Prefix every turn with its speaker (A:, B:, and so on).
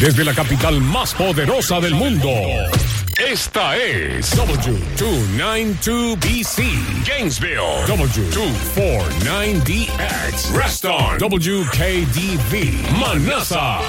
A: Desde la capital más poderosa del mundo. Esta es W292BC, Gainesville, W249DX, Reston, WKDV, Manassa,